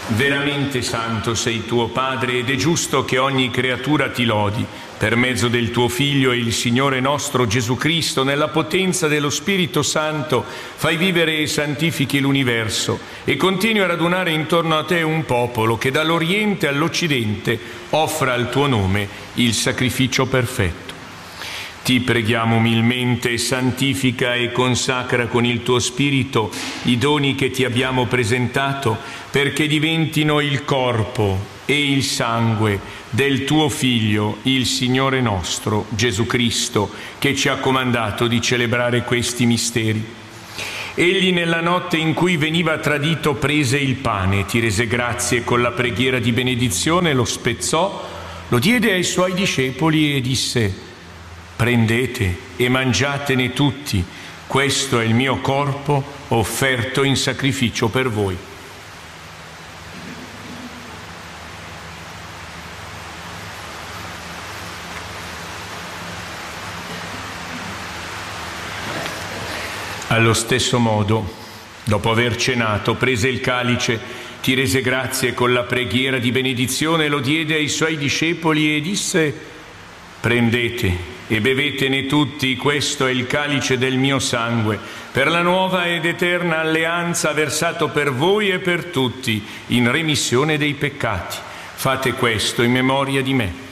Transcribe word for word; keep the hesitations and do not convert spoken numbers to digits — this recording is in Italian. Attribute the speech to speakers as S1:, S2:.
S1: Veramente santo sei tuo Padre ed è giusto che ogni creatura ti lodi, per mezzo del tuo Figlio e il Signore nostro Gesù Cristo, nella potenza dello Spirito Santo, fai vivere e santifichi l'universo e continui a radunare intorno a te un popolo che dall'Oriente all'Occidente offra al tuo nome il sacrificio perfetto. Ti preghiamo umilmente, santifica e consacra con il tuo Spirito i doni che ti abbiamo presentato, perché diventino il corpo e il sangue del tuo Figlio, il Signore nostro, Gesù Cristo, che ci ha comandato di celebrare questi misteri. Egli nella notte in cui veniva tradito prese il pane, ti rese grazie con la preghiera di benedizione, lo spezzò, lo diede ai suoi discepoli e disse: prendete e mangiatene tutti, questo è il mio corpo offerto in sacrificio per voi. Allo stesso modo, dopo aver cenato, prese il calice, ti rese grazie con la preghiera di benedizione, lo diede ai suoi discepoli e disse: prendete e bevetene tutti, questo è il calice del mio sangue, per la nuova ed eterna alleanza versato per voi e per tutti, in remissione dei peccati. Fate questo in memoria di me.